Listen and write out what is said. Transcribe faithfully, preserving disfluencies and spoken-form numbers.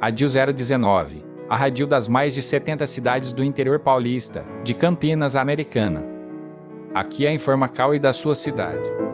Radil zero dezenove, a radil das mais de setenta cidades do interior paulista, de Campinas, Americana. Aqui é a Informacal e da sua cidade.